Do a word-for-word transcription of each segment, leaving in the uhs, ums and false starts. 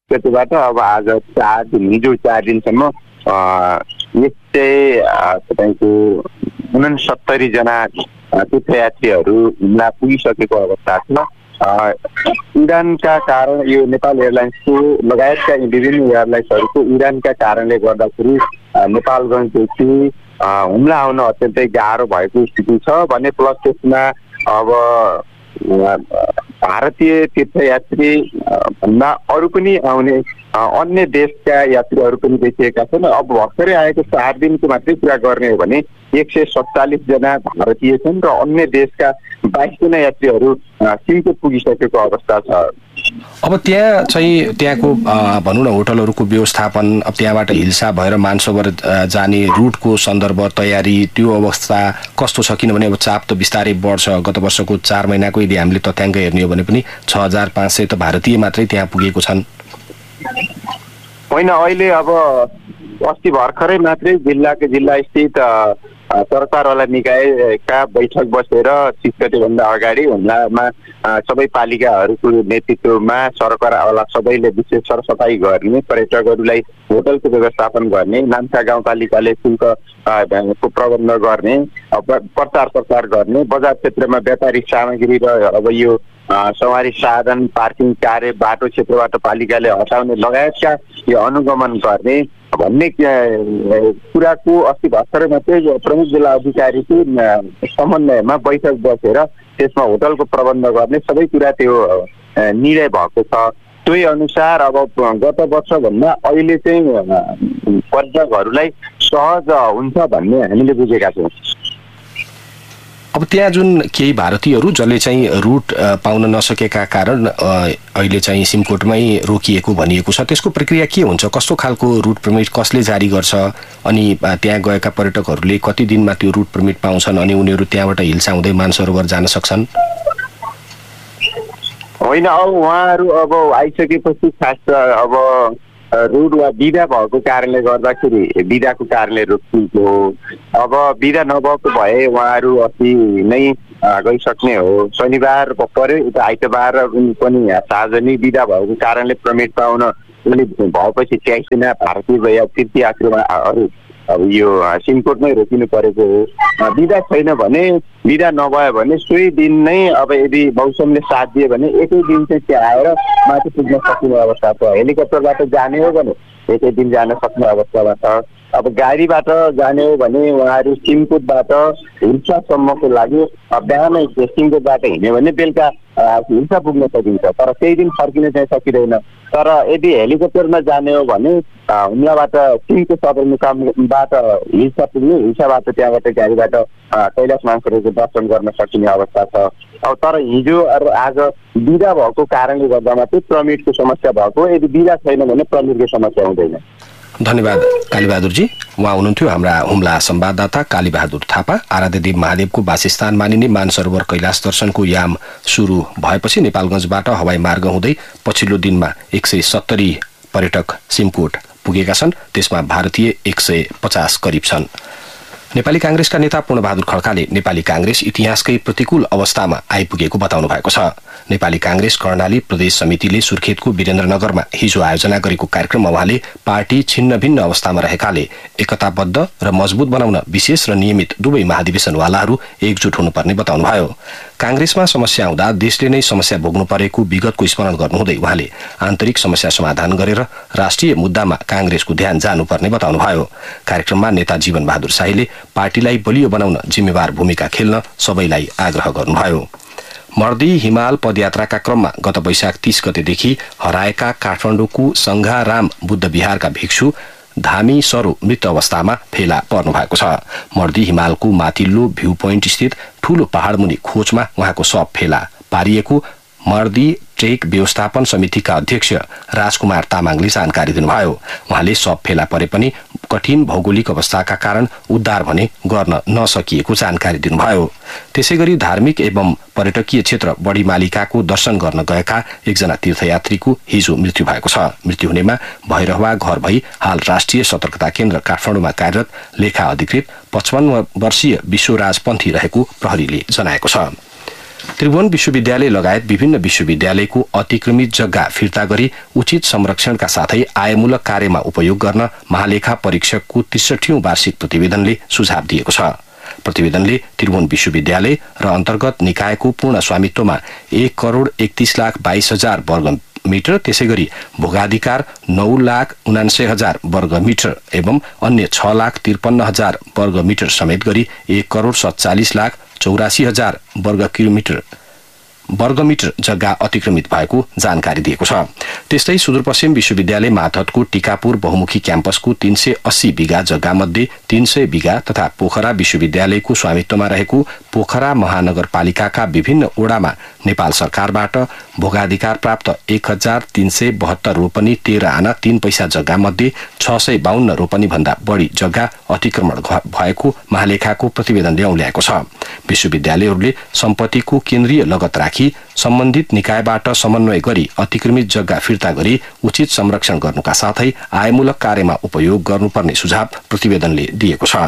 गतेबाट अब आज चार दिन हिजो चार दिनसम्म एक सय तपाईँको उनसत्तरी जना तीर्थयात्रीहरू हुम्ला पुगिसकेको अवस्था छ। उडानका कारण यो नेपाल एयरलाइन्सको लगायतका विभिन्न एयरलाइन्सहरूको उडानका कारणले गर्दाखेरि नेपालगञ्जदेखि हुम्ला आउन अत्यन्तै गाह्रो भएको स्थिति छ भने प्लस त्यसमा अब भारतीय तीर्थयात्री भन्दा अरू पनि आउने अन्य देशका यात्रीहरू पनि देखिएका छन्। अब भर्खरै आएको चार दिनको मात्रै कुरा गर्ने हो भने एक सय सत्तालिस जना भारतीय छन् र अन्य देशका बाइस जना यात्रीहरू सिमकोट पुगिसकेको अवस्था छ। अब त्यहाँ चाहिँ त्यहाँको भनौँ न होटलहरूको व्यवस्थापन, अब त्यहाँबाट हिल्सा भएर मानसरोवर जाने रुटको सन्दर्भ तयारी त्यो अवस्था कस्तो छ? किनभने अब चाप त बिस्तारै बढ्छ। गत वर्षको चार महिनाको यदि हामीले तथ्याङ्क हेर्ने हो भने पनि छ हजार पाँच सय त भारतीय मात्रै त्यहाँ पुगेको छन्। होइन, अहिले अब अस्ति भर्खरै मात्रै जिल्लाको जिल्ला स्थित सरकारवाला निकायका बैठक बसेर तीस गतेभन्दा अगाडि हुम्लामा सबै पालिकाहरूको नेतृत्वमा सरकारवाला सबैले विशेष सरसफाई गर्ने, पर्यटकहरूलाई होटलको व्यवस्थापन गर्ने, नाम्चा गाउँपालिकाले शुल्कको प्रबन्ध गर्ने, प्रचार प्रसार गर्ने, बजार क्षेत्रमा व्यापारिक सामग्री र अब यो सवारी साधन पार्किङ कार्य बाटो क्षेत्रबाट पालिकाले हटाउने लगायतका यो अनुगमन गर्ने भन्ने कुराको अस्ति भर्खरै मात्रै प्रमुख जिल्ला अधिकारीको समन्वयमा बैठक बसेर त्यसमा होटलको प्रबन्ध गर्ने सबै कुरा त्यो निर्णय भएको छ। त्यही अनुसार अब गत वर्षभन्दा अहिले चाहिँ पर्यटकहरूलाई सहज हुन्छ भन्ने हामीले बुझेका छौँ। अब त्यहाँ जुन केही भारतीयहरू जसले चाहिँ रुट पाउन नसकेका कारण अहिले चाहिँ सिमकोटमै रोकिएको भनिएको छ, त्यसको प्रक्रिया के हुन्छ? कस्तो खालको रुट पर्मिट कसले जारी गर्छ? अनि त्यहाँ गएका पर्यटकहरूले कति दिनमा त्यो रुट पर्मिट पाउँछन् अनि उनीहरू त्यहाँबाट हिल्सा हुँदै मानसरोवर जान सक्छन्? होइन, अब उहाँहरू अब आइसकेपछि खास अब रुट वा बिदा भएको कारणले गर्दाखेरि बिदाको कारणले रोकिएको हो। अब बिदा नभएको भए उहाँहरू अस्ति नै गइसक्ने हो। शनिबार पर्यो उता आइतबार पनि सार्वजनिक बिदा भएको कारणले पर्मिट पाउन पनि भएपछि तेइस जना भारतीय तीर्थयात्रीहरू अब यो सिमकोटमै रोकिनु परेको हो। बिदा छैन भने, बिदा नभयो भने सोही दिन नै अब यदि मौसमले साथ दियो भने एकै दिन चाहिँ त्यहाँ आएर माथि पुग्न सक्ने अवस्था छ। हेलिकप्टरबाट जाने हो भने एकै दिन जान सक्ने अवस्थामा छ। अब गाडीबाट जाने हो भने उहाँहरू सिमकोटबाट हिल्सासम्मको लागि बिहानै सिमकोटबाट हिँड्यो भने बेलुका हिल्सा पुग्न सकिन्छ, तर त्यही दिन फर्किन चाहिँ सकिँदैन। तर यदि हेलिकप्टरमा जाने हो भने हुम्लाबाट सिमको सदरमुकामबाट हिल्सा पुग्ने, हिल्साबाट त्यहाँबाट गाडीबाट कैलाश मानसरोवरको दर्शन गर्न सकिने अवस्था छ। अब तर हिजो आज बिदा भएको कारणले गर्दा मात्रै पर्मिटको समस्या भएको, यदि बिदा छैन भने पर्मिटको समस्या हुँदैन। धन्यवाद कालीबहादुरजी। उहाँ हुनुहुन्थ्यो हाम्रा हुम्ला संवाददाता कालीबहादुर थापा। आराध्यदेव महादेवको वासस्थान मानिने मानसरोवर कैलाश दर्शनको याम सुरु भएपछि नेपालगञ्जबाट हवाई मार्ग हुँदै पछिल्लो दिनमा एक सय सत्तरी पर्यटक सिमकोट पुगेका छन्। त्यसमा भारतीय एक सय पचास करिब छन्। नेपाली कांग्रेसका नेता पूर्णबहादुर खड्काले नेपाली कांग्रेस इतिहासकै प्रतिकूल अवस्थामा आइपुगेको बताउनु भएको छ। नेपाली कांग्रेस कर्णाली प्रदेश समितिले सुर्खेतको वीरेन्द्रनगरमा हिजो आयोजना गरेको कार्यक्रममा उहाँले पार्टी छिन्न भिन्न अवस्थामा रहेकाले एकताबद्ध र मजबुत बनाउन विशेष र नियमित दुवै महाधिवेशनवालाहरू एकजुट हुनुपर्ने बताउनुभयो। कांग्रेसमा समस्या आउँदा देशले नै समस्या भोग्नु परेको विगतको स्मरण गर्नुहुँदै उहाँले आन्तरिक समस्या समाधान गरेर राष्ट्रिय मुद्दामा कांग्रेसको ध्यान जानुपर्ने बताउनुभयो। कार्यक्रममा नेता जीवन बहादुर शाहीले पार्टीलाई बलियो बनाउन जिम्मेवार भूमिका खेल्न सबैलाई आग्रह गर्नुभयो। मर्दी हिमाल पदयात्राका क्रममा गत वैशाख तीस गतेदेखि हराएका काठमाडौँको संघाराम बुद्ध विहारका भिक्षु धामी सरो मृत अवस्थामा फेला पर्नु भएको छ। मर्दी हिमालको माथिल्लो भ्यू पोइन्ट स्थित ठूलो पहाड़मुनि खोजमा उहाँको शव फेला पारिएको मर्दी ट्रेक व्यवस्थापन समितिका अध्यक्ष राजकुमार तामाङले जानकारी दिनुभयो। उहाँले शव फेला परे पनि कठिन भौगोलिक अवस्थाका कारण उद्धार भने गर्न नसकिएको जानकारी दिनुभयो। त्यसैगरी धार्मिक एवं पर्यटकीय क्षेत्र बढी मालिकाको दर्शन गर्न गएका एकजना तीर्थयात्रीको हिजो मृत्यु भएको छ। मृत्यु हुनेमा भैरहवा घर भई हाल राष्ट्रिय सतर्कता केन्द्र काठमाडौँमा कार्यरत लेखा अधिकृत पचपन्न वर्षीय विश्वराज पन्थी रहेको प्रहरीले जनाएको छ। त्रिभुवन विश्वविद्यालय लगायत विभिन्न विश्वविद्यालयको अतिक्रमित जग्गा फिर्ता गरी उचित संरक्षणका साथै आयमूलक कार्यमा उपयोग गर्न महालेखा परीक्षकको त्रिसठीौं वार्षिक प्रतिवेदनले सुझाव दिएको छ। प्रतिवेदनले त्रिभुवन विश्वविद्यालय र अन्तर्गत निकायको पूर्ण स्वामित्वमा एक करोड़ एकतीस लाख बाइस हजार वर्ग मिटर, त्यसै गरी भोगाधिकार नौ लाख उनान्सय हजार वर्ग मिटर एवं अन्य छ लाख त्रिपन्न हजार वर्ग मिटर समेत गरी एक करोड़ सत्तालीस लाख चौरासी हजार वर्ग किलोमिटर वर्गमिटर जग्गा अतिक्रमित भएको जानकारी दिएको छ। त्यस्तै सुदूरपश्चिम विश्वविद्यालय मातहतको टिकापुर बहुमुखी क्याम्पसको तीन सय अस्सी बिघा जग्गा मध्ये तीन सय बिघा तथा पोखरा विश्वविद्यालयको स्वामित्वमा रहेको पोखरा महानगरपालिकाका विभिन्न ओडामा नेपाल सरकारबाट भोगाधिकार प्राप्त एक हजार तीन सय बहत्तर रोपनी तेह्र आना तीन पैसा जग्गा मध्ये छ सय बाहन्न रोपनी भन्दा बढ़ी जग्गा अतिक्रमण भएको महालेखाको प्रतिवेदनले औल्याएको छ। विश्वविद्यालयहरूले सम्पत्तिको केन्द्रीय लगत राखी सम्बन्धित निकायबाट समन्वय गरी अतिक्रमित जग्गा फिर्ता गरी उचित संरक्षण गर्नुका साथै आयमूलक कार्यमा उपयोग गर्नुपर्ने सुझाव प्रतिवेदनले दिएको छ।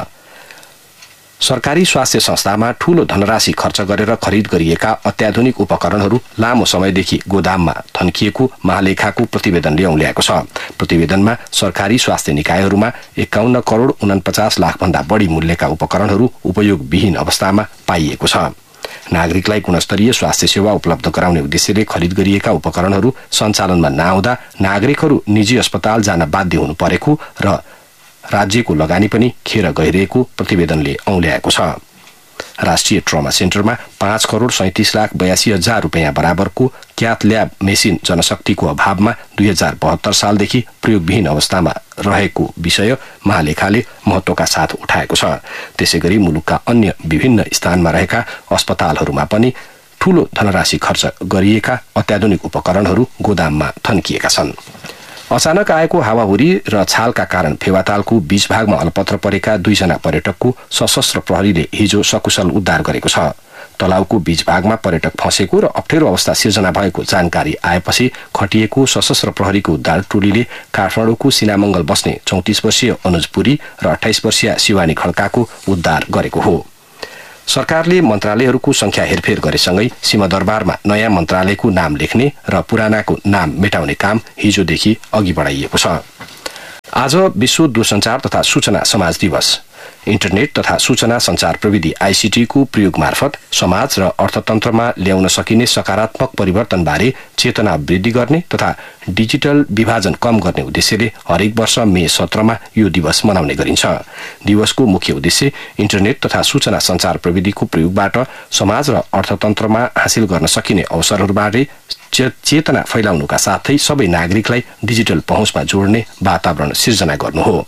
सरकारी स्वास्थ्य संस्थामा ठूलो धनराशि खर्च गरेर खरिद गरिएका अत्याधुनिक उपकरणहरू लामो समयदेखि गोदाममा थन्किएको महालेखाको प्रतिवेदनले औल्याएको छ। प्रतिवेदनमा सरकारी स्वास्थ्य निकायहरूमा एकाउन्न करोड़ उनपचास लाख भन्दा बढ़ी मूल्यका उपकरणहरू उपयोगविहीन अवस्थामा पाइएको छ। नागरिकलाई गुणस्तरीय स्वास्थ्य सेवा उपलब्ध गराउने उद्देश्यले खरिद गरिएका उपकरणहरू सञ्चालनमा नआउँदा नागरिकहरू निजी अस्पताल जान बाध्य हुनु परेको र राज्यको लगानी पनि खेर गइरहेको प्रतिवेदनले औल्याएको छ। राष्ट्रिय ट्रमा सेन्टरमा पाँच करोड़ सैंतीस लाख बयासी हजार रुपियाँ बराबरको क्याथ ल्याब मेसिन जनशक्तिको अभावमा दुई हजार बहत्तर सालदेखि प्रयोगविहीन अवस्थामा रहेको विषय महालेखाले महत्वका साथ उठाएको छ। त्यसै गरी मुलुकका अन्य विभिन्न स्थानमा रहेका अस्पतालहरूमा पनि ठूलो धनराशि खर्च गरिएका अत्याधुनिक उपकरणहरू गोदाममा थन्किएका छन्। अचानक आएको हावाहुरी र छालका कारण फेवातालको बीच भागमा अलपत्र परेका दुईजना पर्यटकको सशस्त्र प्रहरीले हिजो सकुशल उद्धार गरेको छ। तलाउको बीच भागमा पर्यटक फँसेको र अप्ठ्यारो अवस्था सिर्जना भएको जानकारी आएपछि खटिएको सशस्त्र प्रहरीको उद्धार टोलीले काठमाडौँको सिनामंगल बस्ने चौतिस वर्षीय अनुज पुरी र अठाइस वर्षीय शिवानी खड्काको उद्धार गरेको हो। सरकारले मन्त्रालयहरूको संख्या हेरफेर गरेसँगै सिंहदरबारमा नयाँ मन्त्रालयको नाम लेख्ने र पुरानाको नाम मेटाउने काम हिजोदेखि अघि बढाइएको छ। आज विश्व दूरसञ्चार तथा सूचना समाज दिवस। इन्टरनेट तथा सूचना संचार प्रविधि आईसीटी को प्रयोग मार्फत समाज र अर्थतन्त्रमा ल्याउन सकिने सकारात्मक परिवर्तनबारे चेतना वृद्धि गर्ने तथा डिजिटल विभाजन कम गर्ने उद्देश्यले हरेक वर्ष मे सत्रमा यो दिवस मनाउने गरिन्छ। दिवसको मुख्य उद्देश्य इन्टरनेट तथा सूचना संचार प्रविधिको प्रयोगबाट समाज र अर्थतन्त्रमा हासिल गर्न सकिने अवसरहरूबारे चेतना फैलाउनुका साथै सबै नागरिकलाई डिजिटल पहुँचमा जोड्ने वातावरण सिर्जना गर्नु हो।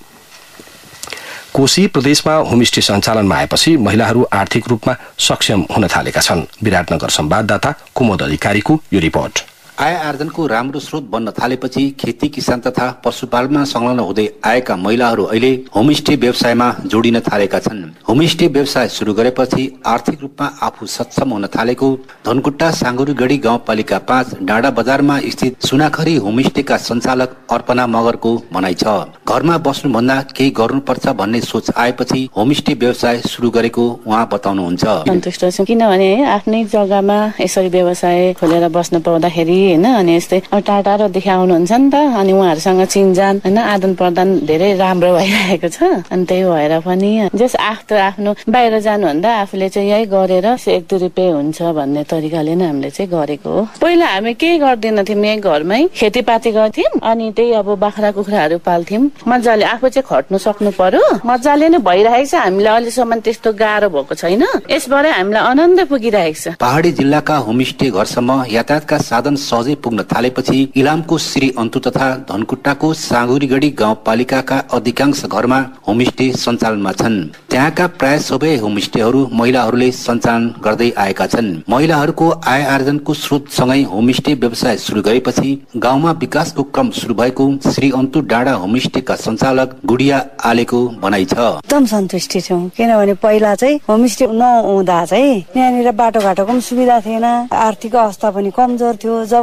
कोशी प्रदेशमा होमस्टे सञ्चालनमा आएपछि महिलाहरू आर्थिक रूपमा सक्षम हुन थालेका छन्। विराटनगर संवाददाता कुमोद अधिकारीको यो रिपोर्ट। आय आर्जनको राम्रो स्रोत बन्न थालेपछि खेती किसान तथा पशुपालनमा संलग्न हुँदै आएका महिलाहरू अहिले होमस्टे व्यवसायमा जोडिन थालेका छन्। होमस्टे व्यवसाय सुरु गरेपछि आर्थिक रूपमा आफू सक्षम हुन थालेको धनकुट्टा साङ्गुरीगढी गाउँपालिका पाँच डाँडा बजारमा स्थित सुनाखरी होमस्टेका सञ्चालक अर्पणा मगरको भनाइ छ। घरमा बस्नुभन्दा केही गर्नुपर्छ भन्ने सोच आएपछि होमस्टे व्यवसाय सुरु गरेको उहाँ बताउनुहुन्छ। सन्तुष्ट छु किनभने आफ्नै जग्गामा यसरी व्यवसाय खोलेर बस्न पाउँदाखेरि हैन अनि यस्तै टाढा टाढादेखि आउनुहुन्छ नि त अनि उहाँहरूसँग चिनजान हैन आदान प्रदान धेरै राम्रो भइरहेको छ। अनि त्यही भएर पनि जस आफ्नो आफ्नो बाहिर जानुभन्दा आफूले चाहिँ यही गरेर एक दुई रुपियाँ हुन्छ भन्ने तरिकाले नै हामीले चाहिँ गरेको हो। पहिला हामी केही गर्दैन थियौँ, यही घरमै खेतीपाती गर्थ्यौँ अनि त्यही अब बाख्रा कुखुराहरू पाल्थ्यौँ। मजाले आफू चाहिँ खट्नु सक्नु पर्यो, मजाले नै भइरहेको छ। हामीलाई अहिलेसम्म त्यस्तो गाह्रो भएको छैन, यसबाट हामीलाई आनन्द पुगिरहेको छ। पहाडी जिल्लाका होमस्टे घरसम्म यातायातका साधन सहजै पुग्न थालेपछि इलामको श्री अन्तु तथा धनकुट्टाको साँगुरीगढी गाउँपालिकाका अधिकांश घरमा होमस्टे सञ्चालनमा छन्। त्यहाँका प्राय सबै होमस्टेहरू महिलाहरूले सञ्चालन गर्दै आएका छन्। महिलाहरूको आय आर्जनको स्रोतसँगै होमस्टे व्यवसाय सुरु गरेपछि गाउँमा विकासको क्रम सुरु भएको श्री अन्तु डाँडा होमस्टेका सञ्चालक गुडिया आलेको भनाइ छ। एकदम सन्तुष्टि छौँ किनभने पहिला चाहिँ होमस्टे नहुँदा चाहिँ यहाँनिर बाटोघाटोको पनि सुविधा थिएन, आर्थिक अवस्था पनि कमजोर थियो। जब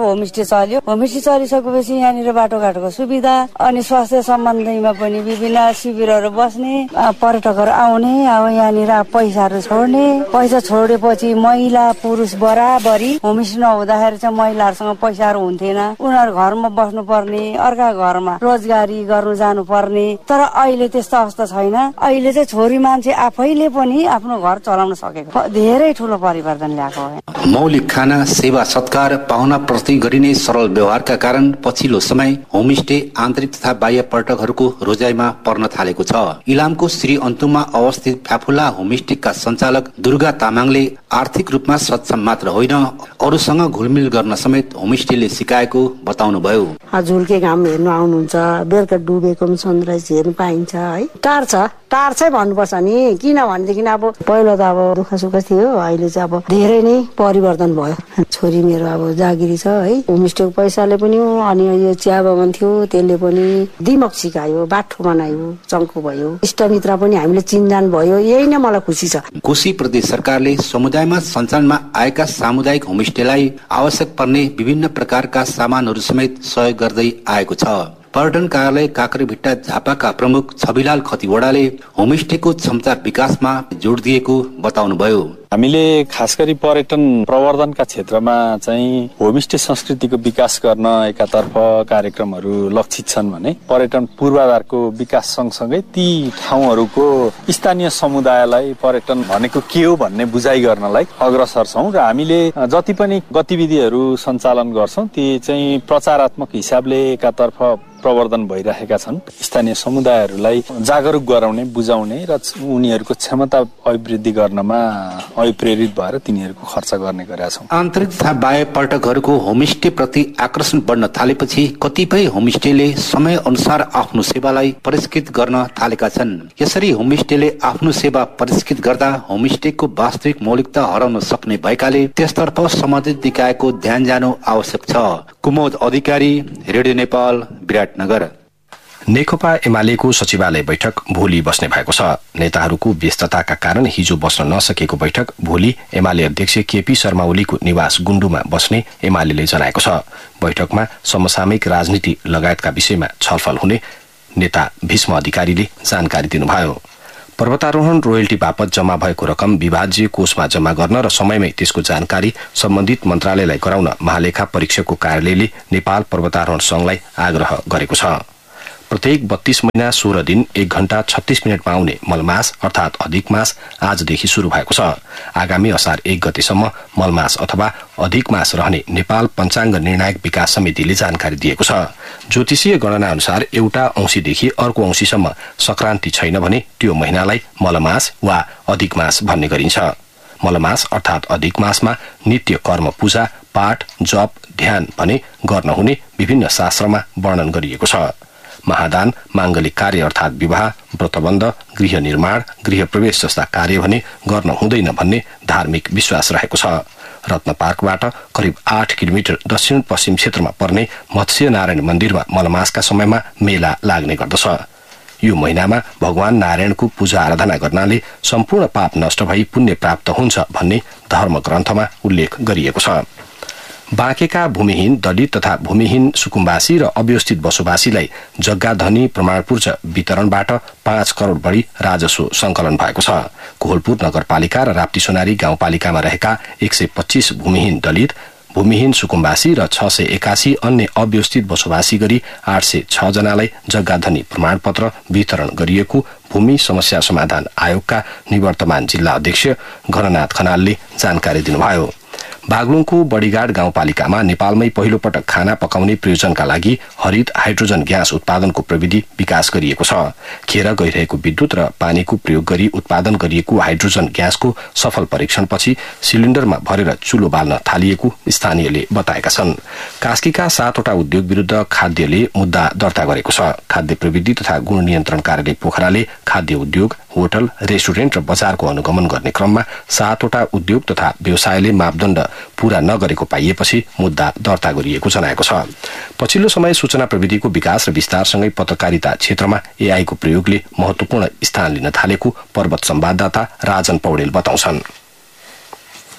अब होमस्टे चल्यो। होमस्टे चलिसकेपछि यहाँनिर बाटोघाटोको सुविधा अनि स्वास्थ्य सम्बन्धीमा पनि विभिन्न शिविरहरू बस्ने, पर्यटकहरू आउने, अब यहाँनिर पैसाहरू छोड्ने, पैसा छोडेपछि महिला पुरुष बराबरी। होमस्टे नहुँदाखेरि चाहिँ महिलाहरूसँग पैसाहरू हुन्थेन, उनीहरू घरमा बस्नु पर्ने, अर्का घरमा रोजगारी गर्नु जानु पर्ने। तर अहिले त्यस्तो अवस्था छैन। अहिले चाहिँ छोरी मान्छे आफैले पनि आफ्नो घर चलाउन सकेको, धेरै ठुलो परिवर्तन ल्याएको हो। मौलिक खाना, सेवा सत्कार, पाहुना प्रति गरिने सरल व्यवहारका कारण पछिल्लो समय होमस्टे आन्तरिक तथा बाह्य पर्यटकहरूको रोजाइमा पर्न थालेको छ। इलामको श्री अन्तुमा अवस्थित फ्याफुला होमस्टेका सञ्चालक दुर्गा तामाङले आर्थिक रूपमा सक्षम मात्र होइन, अरूसँग घुलमिल गर्न समेत होमस्टेले सिकाएको बताउनुभयो। झुल्के घाम हेर्नु आउनुहुन्छ, बेलुका डुबेको पनि सनराइज हेर्नु पाइन्छ है। टाढ छ, टाढ चाहिँ भन्नुपर्छ नि, किनभनेदेखि अब पहिला त अब दुःख सुख थियो, अहिले चाहिँ अब धेरै नै परिवर्तन भयो। छोरी मेरो अब जागिरी छ है, होमस्टेको पैसाले पनि अनि यो चिया बगान थियो त्यसले पनि दिमाग सिकायो, बाटो बनायो, चङ्खो भयो, इष्टमित्र पनि हामीले चिन्जान भयो। यही नै मलाई खुसी छ। कोशी प्रदेश सरकारले समुदायमा सञ्चालनमा आएका सामुदायिक होमस्टेलाई आवश्यक पर्ने विभिन्न प्रकारका सामानहरू समेत सहयोग गर्दै आएको छ। पर्यटन कार्यालय काँक्रेभिट्टा झापाका प्रमुख छविलाल खतिवडाले होमस्टेको क्षमता विकासमा जोड दिएको बताउनुभयो। हामीले खास गरी पर्यटन प्रवर्धनका क्षेत्रमा चाहिँ होमस्टे संस्कृतिको विकास गर्न एकातर्फ कार्यक्रमहरू लक्षित छन् भने पर्यटन पूर्वाधारको विकास सँगसँगै ती ठाउँहरूको स्थानीय समुदायलाई पर्यटन भनेको के हो भन्ने बुझाइ गर्नलाई अग्रसर छौं र हामीले जति पनि गतिविधिहरू सञ्चालन गर्छौं ती चाहिँ प्रचारात्मक हिसाबले एकातर्फ प्रवर्धन भइरहेका छन्। स्थानीय समुदायहरूलाई जागरुक गराउने, बुझाउने र उनीहरूको क्षमता अभिवृद्धि गर्नमा अभिप्रेरित भएर तिनीहरूको खर्च गर्ने गरेका छौं। आन्तरिक तथा बाह्य पर्यटकहरूको होमस्टे प्रति आकर्षण बढ्न थालेपछि कतिपय होमस्टेले समय अनुसार आफ्नो सेवालाई परिष्कृत गर्न थालेका छन्। यसरी होमस्टेले आफ्नो सेवा परिष्कृत गर्दा होमस्टेको वास्तविक मौलिकता हराउन सक्ने भएकाले त्यसतर्फ सम्बन्धित निकायको ध्यान जानु आवश्यक छ। कुमोद अधिकारी, रेडियो नेपाल, विराटनगर। नेकपा एमालेको सचिवालय बैठक भोलि बस्ने भएको छ। नेताहरूको व्यस्तताका कारण हिजो बस्न नसकेको बैठक भोलि एमाले अध्यक्ष केपी शर्मा ओलीको निवास गुण्डुमा बस्ने एमालेले जनाएको छ। बैठकमा समसामयिक राजनीति लगायतका विषयमा छलफल हुने नेता भीष्म अधिकारीले जानकारी दिनुभयो। पर्वतारोहण रोयल्टी बापत जम्मा भएको रकम विभाज्य कोषमा जम्मा गर्न र समयमै त्यसको जानकारी सम्बन्धित मन्त्रालयलाई गराउन महालेखा परीक्षकको कार्यालयले नेपाल पर्वतारोहण संघलाई आग्रह गरेको छ। प्रत्येक बत्तीस महिना सोह्र दिन एक घण्टा छत्तीस मिनटमा आउने मलमास अर्थात अधिक मास आजदेखि शुरू भएको छ। आगामी असार एक गतेसम्म मलमास अथवा अधिक मास रहने नेपाल पञ्चाङ्ग निर्णायक विकास समितिले जानकारी दिएको छ। ज्योतिषीय गणना अनुसार एउटा औँसीदेखि अर्को औँसीसम्म संक्रान्ति छैन भने त्यो महिनालाई मलमास वा अधिक मास भन्ने गरिन्छ। मलमास अर्थात अधिक मासमा नित्य कर्म, पूजा पाठ, जप, ध्यान भने गर्न हुने विभिन्न शास्त्रमा वर्णन गरिएको छ। महादान, मांगलिक कार्य अर्थात विवाह, व्रतबन्ध, गृह निर्माण, गृह प्रवेश जस्ता कार्य भने गर्न हुँदैन भन्ने धार्मिक विश्वास रहेको छ। रत्न पार्कबाट करिब आठ किलोमिटर दक्षिण पश्चिम क्षेत्रमा पर्ने मत्स्य नारायण मन्दिरमा मलमासका समयमा मेला लाग्ने गर्दछ। यो महिनामा भगवान नारायणको पूजा आराधना गर्नाले सम्पूर्ण पाप नष्ट भई पुण्य प्राप्त हुन्छ भन्ने धर्म ग्रन्थमा उल्लेख गरिएको छ। बाँकेका भूमिहीन, दलित तथा भूमिहीन सुकुम्बासी र अव्यवस्थित बसोबासीलाई जग्गा धनी प्रमाणपत्र वितरणबाट पाँच करोड़ बढी राजस्व संकलन भएको छ। कोहलपुर नगरपालिका र राप्ती सोनारी गाउँपालिकामा रहेका एक सय पच्चीस भूमिहीन दलित, भूमिहीन सुकुम्बासी र छ सय एकासी अन्य अव्यवस्थित बसोबासी गरी आठ सय छ जनालाई जग्गा धनी प्रमाणपत्र वितरण गरिएको भूमि समस्या समाधान आयोगका निवर्तमान जिल्ला अध्यक्ष घननाथ खनालले जानकारी दिनुभयो। बागलुङको बडीगाड गाउँपालिकामा नेपालमै पहिलो पटक खाना पकाउने प्रयोजनका लागि हरित हाइड्रोजन ग्यास उत्पादनको प्रविधि विकास गरिएको छ। खेर गइरहेको विद्युत र पानीको प्रयोग गरी उत्पादन गरिएको हाइड्रोजन ग्यासको सफल परीक्षणपछि सिलिण्डरमा भरेर चुलो बाल्न थालिएको स्थानीयले बताएका छन्। कास्कीका सातवटा उद्योग विरूद्ध खाद्यले मुद्दा दर्ता गरेको छ। खाद्य प्रविधि तथा गुण नियन्त्रण कार्यालय पोखराले खाद्य उद्योग, होटल, रेस्टुरेन्ट र बजारको अनुगमन गर्ने क्रममा सातवटा उद्योग तथा व्यवसायले मापदण्ड पूरा नगरेको पाइएपछि मुद्दा दर्ता गरिएको जनाएको छ। पछिल्लो समय सूचना प्रविधिको विकास र विस्तारसँगै पत्रकारिता क्षेत्रमा एआई को प्रयोगले महत्वपूर्ण स्थान लिन थालेको पर्वत संवाददाता राजन पौडेल बताउँछन्।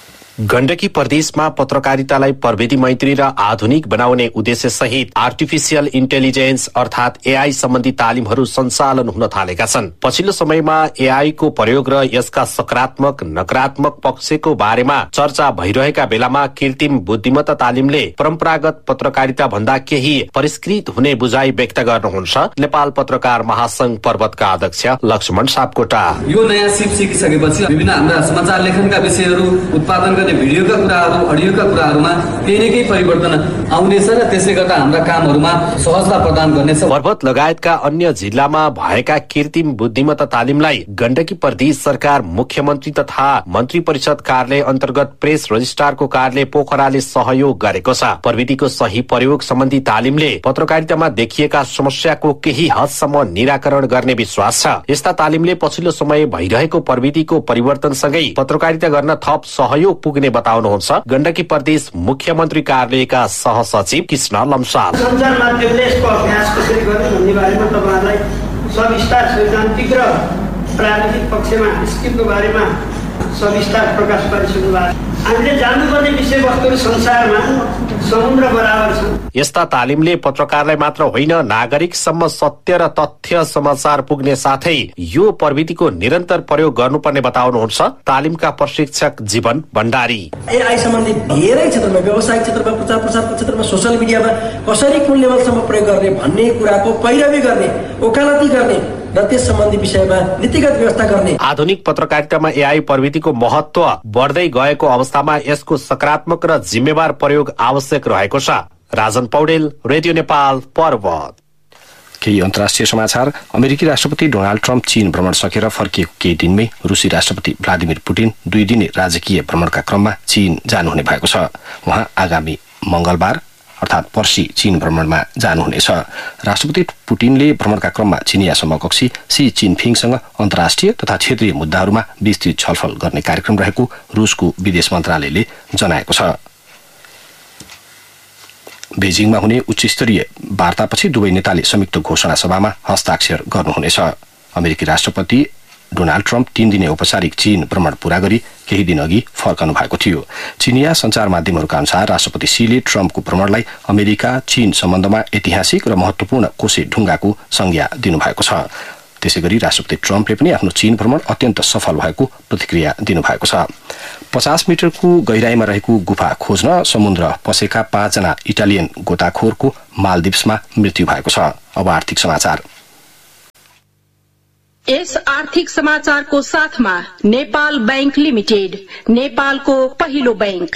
गण्डकी प्रदेशमा पत्रकारितालाई प्रविधि मैत्री र आधुनिक बनाउने उद्देश्य सहित आर्टिफिशियल इन्टेलिजेन्स अर्थात एआई सम्बन्धी तालिमहरू सञ्चालन हुन थालेका छन्। पछिल्लो समयमा एआई को प्रयोग र यसका सकारात्मक नकारात्मक पक्षको बारेमा चर्चा भइरहेका बेलामा कृत्रिम बुद्धिमत्ता तालिमले परम्परागत पत्रकारिता भन्दा केही परिष्कृत हुने बुझाइ व्यक्त गर्नुहुन्छ नेपाल पत्रकार महासंघ पर्वतका अध्यक्ष लक्ष्मण सापकोटा। यो नयाँ सिप सिकिसकेपछि विभिन्न हाम्रा समाचार लेखनका विषयहरू, उत्पादन गर्ने भिडियोका कुराहरू, अडियोका कुराहरूमा केही न केही परिवर्तन आउनेछ र त्यसले गर्दा हाम्रा कामहरूमा सहजता प्रदान गर्नेछ। पर्वत लगायतका अन्य जिल्लामा भएका कृत्रिम बुद्धिमत्ता तालिमलाई गण्डकी प्रदेश सरकार मुख्यमन्त्री तथा मन्त्री परिषद कार्यालय अन्तर्गत प्रेस रजिस्ट्रारको कार्यालय पोखराले सहयोग गरेको छ। प्रविधिको सही प्रयोग सम्बन्धी तालिमले पत्रकारितामा देखिएका समस्याको केही हदसम्म निराकरण गर्ने विश्वास छ। यस्ता तालिमले पछिल्लो समय भइरहेको प्रविधिको परिवर्तनसँगै पत्रकारिता गर्न थप सहयोग पुग्ने बताउनुहुन्छ गण्डकी प्रदेश मुख्यमन्त्री कार्यालयका सहसचिव कृष्ण लम्साल। सञ्चार माध्यमले यसको अभ्यास कसरी गर्ने भन्ने बारेमा तपाईहरुलाई सविस्तार सैद्धान्तिक र प्राविधिक पक्षमा स्किमको बारेमा सविस्तार प्रकाश पारिसक्नु भएको। हामीले जान्नुपर्ने विषयवस्तुहरू संसारमा समुद्र बराबर छन्। यस्ता तालिमले पत्रकारलाई मात्र होइन नागरिकसम्म सत्य र तथ्य समाचार पुग्ने साथै यो प्रविधिको निरन्तर प्रयोग गर्नुपर्ने बताउनुहुन्छ तालिमका प्रशिक्षक जीवन भण्डारी। एआई सम्बन्धी धेरै क्षेत्रमा, व्यावसायिक क्षेत्रमा, प्रचार प्रसारको क्षेत्रमा, सोशल मिडियामा कसरी कुन लेभलसम्म प्रयोग गर्ने भन्ने कुराको पैरवी गर्ने, ओकालती गर्ने र त्यस सम्बन्धी विषयमा नीतिगत व्यवस्था गर्ने। आधुनिक पत्रकारितामा एआई प्रविधिको महत्व बढ्दै गएको अवस्थामा यसको सकारात्मक र जिम्मेवार प्रयोग आवश्यक रहेको छ। राजन पौडेल, रेडियो नेपाल, पर्वत। केही अन्तर्राष्ट्रिय समाचार। अमेरिकी राष्ट्रपति डोनाल्ड ट्रम्प चीन भ्रमण सकेर फर्किएको केही दिनमै रुसी राष्ट्रपति भ्लादिमिर पुटिन दुई दिने राजकीय भ्रमणका क्रममा चीन जानुहुने भएको छ। उहाँ आगामी मंगलबार अर्थात् पर्सि चीन भ्रमणमा जानुहुनेछ। राष्ट्रपति पुटिनले भ्रमणका क्रममा चिनिया समकक्षी सी जिनपिङसँग अन्तर्राष्ट्रिय तथा क्षेत्रीय मुद्दाहरूमा विस्तृत छलफल गर्ने कार्यक्रम रहेको रुसको विदेश मन्त्रालयले जनाएको छ। बेजिङमा हुने उच्चस्तरीय वार्तापछि दुवै नेताले संयुक्त घोषणा सभामा हस्ताक्षर गर्नुहुनेछ। अमेरिकी राष्ट्रपति डोनाल्ड ट्रम्प तीन दिने औपचारिक चीन भ्रमण पूरा गरी केही दिन अघि फर्कनु भएको थियो। चिनिया संचार माध्यमहरूका अनुसार राष्ट्रपति सीले ट्रम्पको भ्रमणलाई अमेरिका चीन सम्बन्धमा ऐतिहासिक र महत्वपूर्ण कोसे ढुङ्गाको संज्ञा दिनुभएको छ। त्यसैगरी राष्ट्रपति ट्रम्पले पनि आफ्नो चीन भ्रमण अत्यन्त सफल भएको प्रतिक्रिया दिनुभएको छ। पचास मिटरको गहिराईमा रहेको गुफा खोज्न समुद्र पसेका पाँचजना इटालियन गोताखोरको मालदिप्समा मृत्यु भएको छ। अब आर्थिक समाचार। यस आर्थिक समाचारको साथमा नेपाल बैंक लिमिटेड, नेपालको पहिलो बैंक।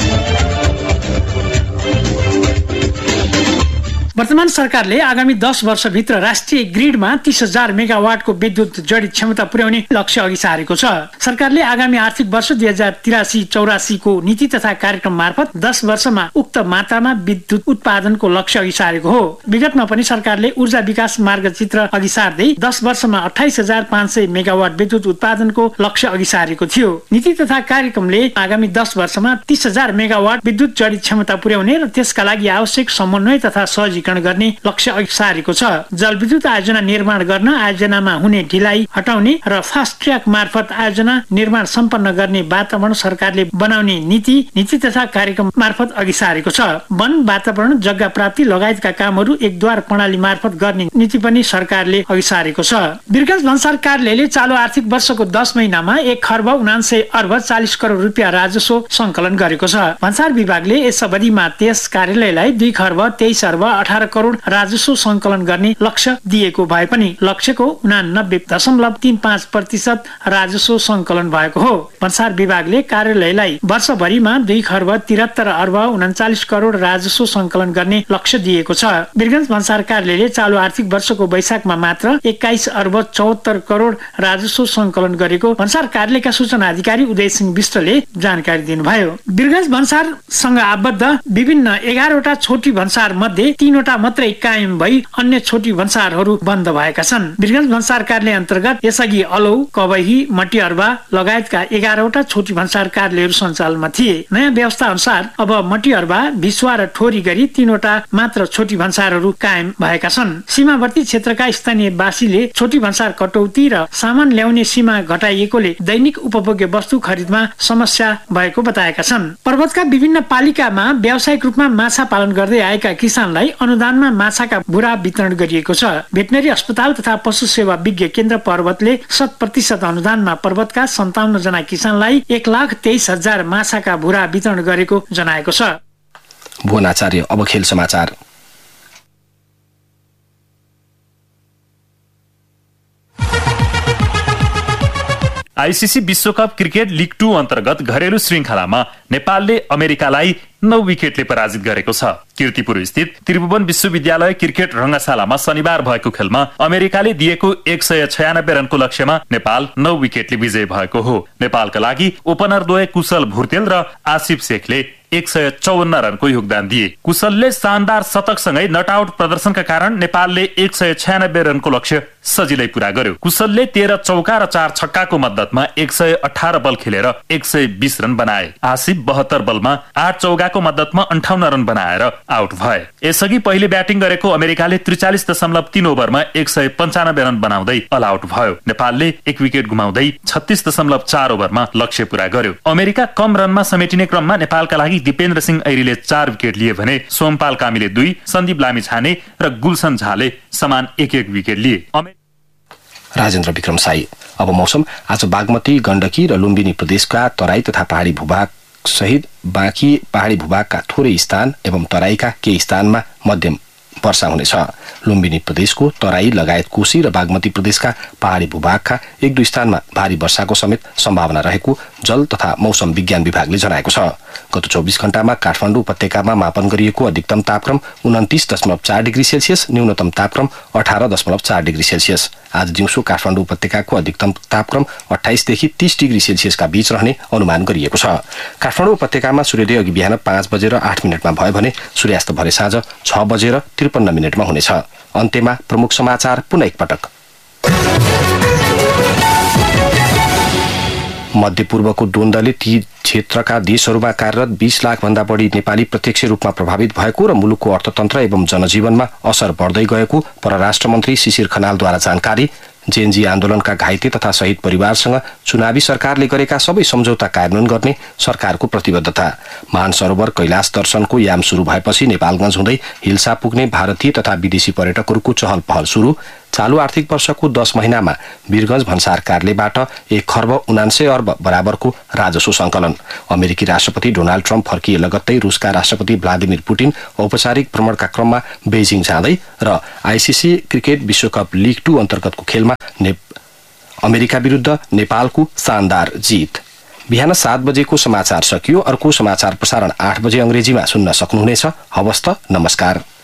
वर्तमान सरकारले आगामी दस वर्षभित्र राष्ट्रिय ग्रिडमा तीस हजार मेगावाटको विद्युत जडित क्षमता पुर्याउने लक्ष्य अघि सारेको छ। सरकारले आगामी आर्थिक वर्ष दुई हजार तिरासी चौरासीको नीति तथा कार्यक्रम मार्फत दस वर्षमा उक्त मात्रामा विद्युत उत्पादनको लक्ष्य अघि सारेको हो। विगतमा पनि सरकारले ऊर्जा विकास मार्गचित्र अघि सार्दै दस वर्षमा अठाइस हजार पाँच सय मेगावाट विद्युत उत्पादनको लक्ष्य अघि सारेको थियो। नीति तथा कार्यक्रमले आगामी दस वर्षमा तीस हजार मेगावाट विद्युत जडित क्षमता पुर्याउने र त्यसका लागि आवश्यक समन्वय तथा सहजीकरण गर्ने लक्ष्य अघि सारेको छ। जलविद्युत आयोजना निर्माण गर्न, आयोजनामा हुने ढिलाइ हटाउने र फास्ट ट्र्याक मार्फत आयोजना निर्माण सम्पन्न गर्ने वातावरण सरकारले बनाउने नीति नीति तथा कार्यक्रम मार्फत अघि सारेको छ। वन, वातावरण, जग्गा प्राप्ति लगायतका कामहरू एकद्वार प्रणाली मार्फत गर्ने नीति पनि सरकारले अघि सारेको छ। वीरगञ्ज भन्सार कार्यालयले चालु आर्थिक वर्षको दस महिनामा एक खर्ब उनान्सय अर्ब चालिस करोड रुपियाँ राजस्व संकलन गरेको छ। भन्सार विभागले यस अवधिमा त्यस कार्यालयलाई दुई खर्ब तेइस अर्ब अठार करोड राजस्व संकलन गर्ने लक्ष्य दिएको भए पनि लक्ष्यको उनानब्बे दशमलव तीन पाँच प्रतिशत राजस्व संकलन भएको हो। भन्सार विभागले कार्यालयलाई वर्षभरिमा दुई खर्ब तिहत्तर अर्ब उन्चालिस करोड राजस्व संकलन गर्ने लक्ष्य दिएको छ। वीरगञ्ज भन्सार कार्यालयले चालु आर्थिक वर्षको वैशाखमा मात्र एक्काइस अर्ब चौहत्तर करोड राजस्व संकलन गरेको भन्सार कार्यालयका सूचना अधिकारी उदय सिंह विष्टले जानकारी दिनुभयो। वीरगञ्ज भन्सारसँग आबद्ध विभिन्न एघारवटा छोटी भन्सार मध्ये तीनवटा तीनवटा मात्रै कायम भई अन्य छोटी भन्सारहरू बन्द भएका छन्। वीरगञ्ज भन्सार कार्यालय अन्तर्गत यसअघि अलौ, कबही, मटिअर्बा लगायतका एघारवटा छोटी भन्सार कार्यालयहरू सञ्चालनमा थिए। नयाँ व्यवस्था अनुसार अब मटिअर्बा, भिसुवा र ठोरी गरी तीनवटा मात्र छोटी भन्सारहरू कायम भएका छन्। सीमावर्ती क्षेत्रका स्थानीयवासीले छोटी भन्सार कटौती र सामान ल्याउने सीमा घटाइएकोले दैनिक उपभोग्य वस्तु खरिदमा समस्या भएको बताएका छन्। पर्वतका विभिन्न पालिकामा व्यावसायिक रूपमा माछा पालन गर्दै आएका किसानलाई अनुदानमा माछाका भुरा वितरण गरिएको छ। भेटनरी अस्पताल तथा पशु सेवा विज्ञ केन्द्र पर्वतले शत प्रतिशत अनुदानमा पर्वतका सन्ताउन्न जना किसानलाई एक लाख तेइस हजार माछाका भुरा वितरण गरेको जनाएको छ। भुवन आचार्य, अब खेल समाचार। आईसीसी विश्वकप क्रिकेट लिग टू अन्तर्गत घरेलु श्रृंखलामा नेपालले अमेरिकालाई नौ विकेटले पराजित गरेको छ। कीर्तिपुर स्थित त्रिभुवन विश्वविद्यालय क्रिकेट रंगशालामा शनिबार भएको खेलमा अमेरिकाले दिएको एक सय छयानब्बे रनको लक्ष्यमा नेपाल नौ विकेटले विजय भएको हो। नेपालका लागि ओपनरद्वय कुशल भुर्तेल र आसिफ शेखले एक सय चौवन्न रनको योगदान दिए। कुशलले शानदार शतकसँगै नटआउट प्रदर्शनका कारण नेपालले एक सय छयानब्बे रनको लक्ष्य सजिलै पूरा गर्यो। कुशलले तेह्र चौका र चार छक्काको मद्दतमा एक सय अठार बल खेलेर एक सय बीस रन बनाए। आसिफ बहत्तर बलमा आठ चौकाको मद्दतमा अन्ठाउन्न रन बनाएर आउट भए। यसअघि पहिले ब्याटिङ गरेको अमेरिकाले त्रिचालिस दशमलव तीन ओभरमा एक सय पन्चानब्बे रन बनाउँदै अल आउट भयो। नेपालले एक विकेट गुमाउँदै छत्तीस दशमलव चार ओभरमा लक्ष्य पूरा गर्यो। अमेरिका कम रनमा समेटिने क्रममा नेपालका लागि दिपेन्द्र सिंह ऐरीले चार विकेट लिए भने सोमपाल कामीले दुई, सन्दीप लामिछाने र गुलसन झाले समान एक एक विकेट लिए। राजेन्द्र विक्रम साई, अब मौसम। आज बागमती, गण्डकी र लुम्बिनी प्रदेशका तराई तथा पहाडी भूभाग सहित बाँकी पहाडी भूभागका थोरै स्थान एवं तराईका केही स्थानमा मध्यम वर्षा हुनेछ। लुम्बिनी प्रदेशको तराई लगायत कोशी र बागमती प्रदेशका पहाडी भूभागका एक दुई स्थानमा भारी वर्षाको समेत सम्भावना रहेको जल तथा मौसम विज्ञान विभागले जनाएको छ। गत चौबिस घण्टामा काठमाडौँ उपत्यकामा मापन गरिएको अधिकतम तापक्रम उन्तिस दशमलव चार डिग्री सेल्सियस, न्यूनतम तापक्रम अठार दशमलव चार डिग्री सेल्सियस। आज दिउँसो काठमाडौँ उपत्यकाको अधिकतम तापक्रम अठाइसदेखि तीस डिग्री सेल्सियसका बीच रहने अनुमान गरिएको छ। काठमाडौँ उपत्यकामा सूर्योदय अघि बिहान पाँच बजेर आठ मिनटमा भयो भने सूर्यास्त भरे साँझ छ बजेर त्रिपन्न मिनटमा हुनेछ। अन्त्यमा प्रमुख समाचार पुनः एकपटक। मध्यपूर्वको द्वन्द्वले ती क्षेत्रका देशहरूमा कार्यरत बीस लाख भन्दा बढी नेपाली प्रत्यक्ष रूपमा प्रभावित भएको र मुलुकको अर्थतन्त्र एवं जनजीवनमा असर बढ्दै गएको परराष्ट्र मन्त्री शिशिर खनालद्वारा जानकारी। जेएनजी आन्दोलनका घाइते तथा शहीद परिवारसँग चुनावी सरकारले गरेका सबै सम्झौता कार्यान्वयन गर्ने सरकारको प्रतिबद्धता। मानसरोवर कैलाश दर्शनको याम शुरू भएपछि नेपालगञ्ज हुँदै हिल्सा पुग्ने भारतीय तथा विदेशी पर्यटकहरूको चहल पहल शुरू। चालू आर्थिक वर्षको दस महिनामा वीरगञ्ज भन्सार कार्यालयबाट एक खर्ब उनान्सय अर्ब बराबरको राजस्व संकलन। अमेरिकी राष्ट्रपति डोनाल्ड ट्रम्प फर्किए लगत्तै रुसका राष्ट्रपति भ्लादिमिर पुटिन औपचारिक भ्रमणका क्रममा बेजिङ जाँदै र आईसीसी क्रिकेट विश्वकप लिग टू अन्तर्गतको खेलमा ने... अमेरिका विरुद्ध नेपालको शानदार जित। बिहान सात बजेको समाचार सकियो। अर्को समाचार प्रसारण आठ बजे अंग्रेजीमा सुन्न सक्नुहुनेछ। हवस् त, नमस्कार।